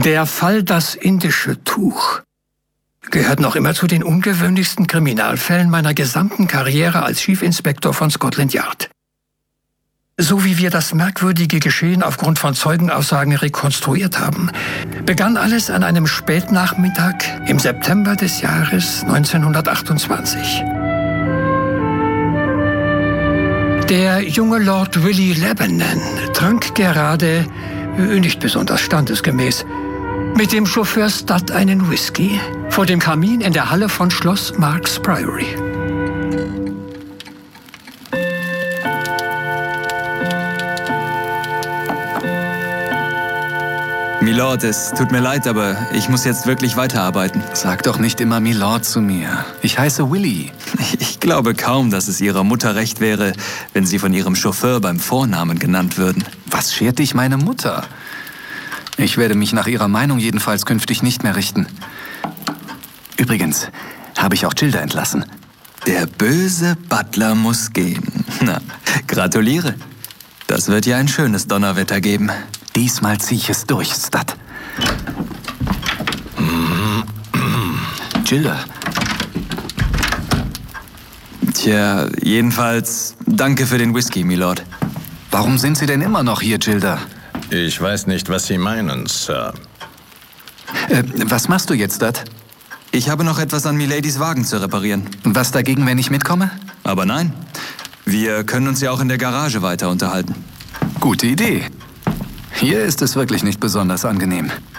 Der Fall Das indische Tuch gehört noch immer zu den ungewöhnlichsten Kriminalfällen meiner gesamten Karriere als Chiefinspektor von Scotland Yard. So wie wir das merkwürdige Geschehen aufgrund von Zeugenaussagen rekonstruiert haben, begann alles an einem Spätnachmittag im September des Jahres 1928. Der junge Lord Willie Lebanon trank gerade, nicht besonders standesgemäß, mit dem Chauffeur Studd einen Whisky vor dem Kamin in der Halle von Schloss Marks Priory. Milord, es tut mir leid, aber ich muss jetzt wirklich weiterarbeiten. Sag doch nicht immer Milord zu mir. Ich heiße Willie. Ich glaube kaum, dass es Ihrer Mutter recht wäre, wenn Sie von Ihrem Chauffeur beim Vornamen genannt würden. Was schert dich meine Mutter? Ich werde mich nach ihrer Meinung jedenfalls künftig nicht mehr richten. Übrigens habe ich auch Gilda entlassen. Der böse Butler muss gehen. Na, gratuliere. Das wird ja ein schönes Donnerwetter geben. Diesmal ziehe ich es durch, Studd. Gilda. Tja, jedenfalls danke für den Whisky, Milord. Warum sind Sie denn immer noch hier, Gilda? Ich weiß nicht, was Sie meinen, Sir. Was machst du jetzt, Studd? Ich habe noch etwas an Miladies Wagen zu reparieren. Was dagegen, wenn ich mitkomme? Aber nein, wir können uns ja auch in der Garage weiter unterhalten. Gute Idee. Hier ist es wirklich nicht besonders angenehm.